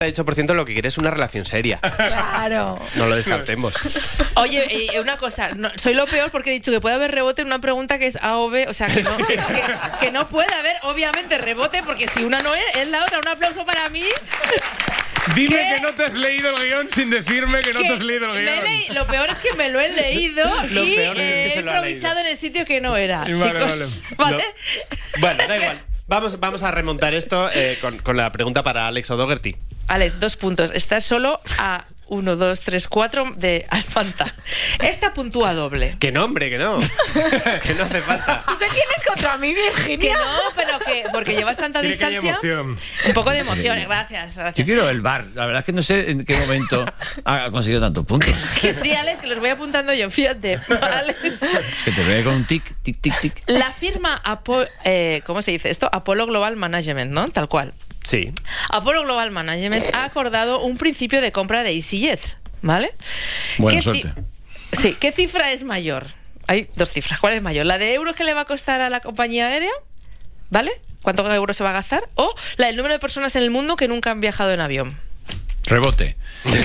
98% lo que quiere es una relación seria. Claro. No lo descartemos. Oye, una cosa, soy lo peor porque he dicho que puede haber rebote en una pregunta que es A o B, o sea, que no puede haber, obviamente, rebote, porque si una no es la otra. Un aplauso para mí. Dime que no te has leído el guión sin decirme que no te has leído el guión. Lo peor es que me lo he leído Lo y peor es que he se lo ha improvisado en el sitio que no era, Vale, chicos. ¿Vale? Bueno, da igual. Vamos a remontar esto con la pregunta para Alex O'Doherty. Alex, 2 puntos. Estás solo a 1, 2, 3, 4 de Alfanta. Esta puntúa doble. Que no, hombre, que no. Que no hace falta. ¿Tú qué tienes contra mí, Virginia? Que no, pero que porque llevas tanta Tiene que haya distancia. emoción. Un poco de emoción, gracias. Yo quiero el bar. La verdad es que no sé en qué momento ha conseguido tantos puntos. Que sí, Alex, que los voy apuntando yo, fíjate. Alex. Que te veo con un tic, tic, tic, tic. La firma ¿cómo se dice esto? Apollo Global Management, ¿no? Tal cual. Sí. Apollo Global Management ha acordado un principio de compra de EasyJet, ¿vale? Buena suerte. Sí, ¿qué cifra es mayor? Hay 2 cifras. ¿Cuál es mayor? ¿La de euros que le va a costar a la compañía aérea? ¿Vale? ¿Cuántos euros se va a gastar? ¿O la del número de personas en el mundo que nunca han viajado en avión? Rebote.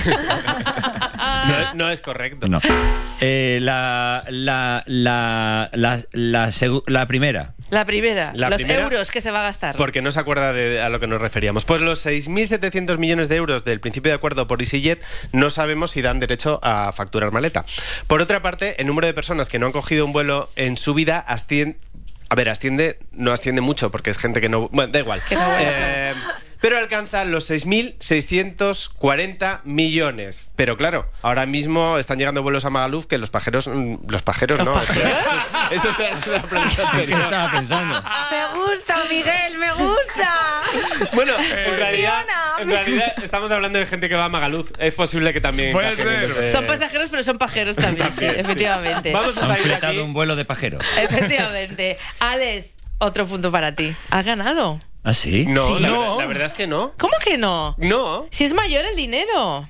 No es correcto. No. La primera. La primera, La los primera, euros que se va a gastar. Porque no se acuerda a lo que nos referíamos. Pues los 6.700 millones de euros del principio de acuerdo por EasyJet no sabemos si dan derecho a facturar maleta. Por otra parte, el número de personas que no han cogido un vuelo en su vida no asciende mucho porque es gente que no... Bueno, da igual. Pero alcanza los 6.640 millones. Pero claro, ahora mismo están llegando vuelos a Magaluf que los pajeros no. ¿Pajeros? Eso es la pregunta ¿Qué anterior. estaba pensando? Me gusta, Miguel, me gusta. Bueno, en realidad estamos hablando de gente que va a Magaluf. Es posible que también Puede encajen en ser. ese- Son pasajeros, pero son pajeros también, sí, efectivamente. Vamos a Han salir de fletado aquí. un vuelo de pajero. Efectivamente. Alex, otro punto para ti. ¿Has ganado? ¿Ah, sí? No, Sí. la verdad es que no. ¿Cómo que no? No. Si es mayor el dinero.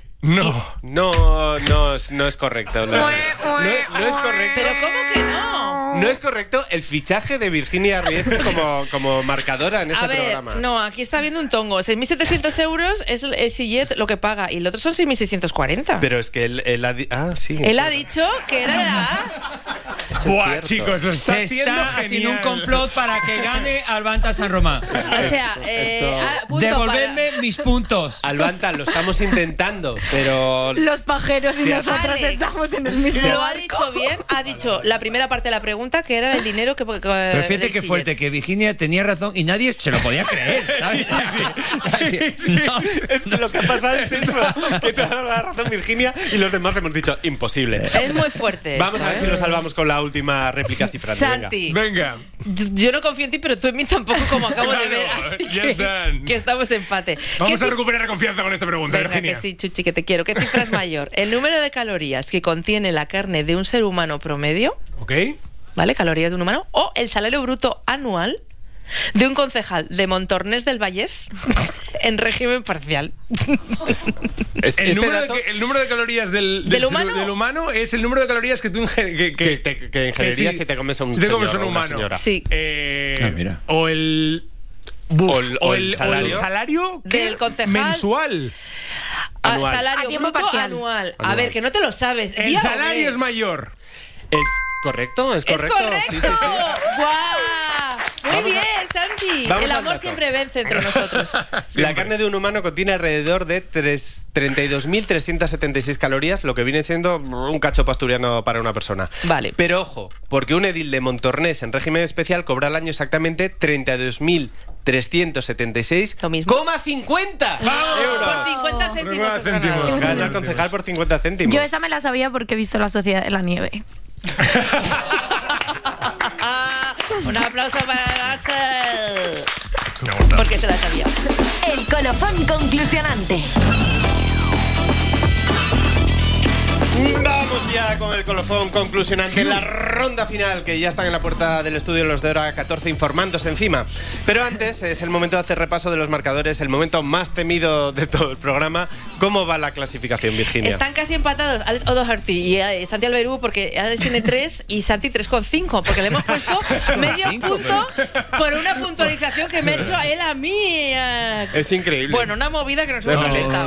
No es correcto. No es correcto. ¿Pero cómo que no? No es correcto el fichaje de Virginia Rieze como marcadora en este A ver, programa. no, aquí está viendo un tongo. 6.700 euros es el EasyJet lo que paga y el otro son 6.640. Pero es que él ha dicho... Ah, sí. Él ha dicho que era la A. Eso es Buah, cierto. chicos, lo está Se haciendo está haciendo un genial. complot para que gane Alvanta San Román. O sea, punto Devolverme para... mis puntos. Albanta, lo estamos intentando, pero... Los pajeros y Si nosotros Alex estamos en el mismo Lo ha barco. dicho bien, ha dicho la primera parte de la pregunta que era el dinero que Pero fíjate del qué EasyJet. fuerte, que Virginia tenía razón y nadie se lo podía creer, ¿sabes? No, Es que lo que ha pasado es eso, que te ha dado la razón Virginia y los demás hemos dicho imposible. Es muy fuerte. Vamos a ver si lo salvamos con la última réplica cifrante. venga. Santi, Venga. yo no confío en ti, pero tú en mí tampoco, como acabo de Claro, ver. Así ya están. que estamos empate. Vamos ¿Qué a recuperar la confianza con esta pregunta, Venga, Virginia. que sí, Chuchi, que te quiero. ¿Qué cifra es mayor? ¿El número de calorías que contiene la carne de un ser humano promedio? ¿Ok? ¿Vale? Calorías de un humano. ¿O el salario bruto anual de un concejal de Montornès del Vallès en régimen parcial? El número de calorías del humano es el número de calorías que tú que ingerirías si te comes a un si te comes señor un o una humano. señora. Sí. Mira. O el... O el salario. salario ¿qué? Del concejal. Mensual. Anual. A Salario tiempo bruto parcial. anual. A Anual. ver, que no te lo sabes. El Día o salario qué. es mayor. ¿Es correcto? ¿Es correcto? ¡Es correcto! Sí, sí, sí. ¡Guau! Muy Vamos bien, Santi. vamos El al amor dato. siempre vence entre nosotros. La carne de un humano contiene alrededor de 32.376 calorías, lo que viene siendo un cachopo asturiano para una persona. Vale. Pero ojo, porque un edil de Montornès en régimen especial cobra al año exactamente 32.376,50 Lo mismo. euros. Por 50 céntimos has céntimos. ganado. Gana el concejal por 50 céntimos. Yo esta me la sabía porque he visto La Sociedad de la Nieve. Un aplauso para Gatsel. Me gusta. Porque se la sabía. El colofón conclusionante. Vamos ya con el colofón colofón conclusionante, la ronda final, que ya están en la puerta del estudio los de Hora 14 informándose encima. Pero antes es el momento de hacer repaso de los marcadores, el momento más temido de todo el programa. ¿Cómo va la clasificación, Virginia? Están casi empatados Alex O'Doherty y Santi Alberú, porque Alex tiene 3 y Santi 3,5, porque le hemos puesto medio punto por una puntualización que me ha hecho él a mí. Es increíble. Bueno, una movida que nos hemos inventado.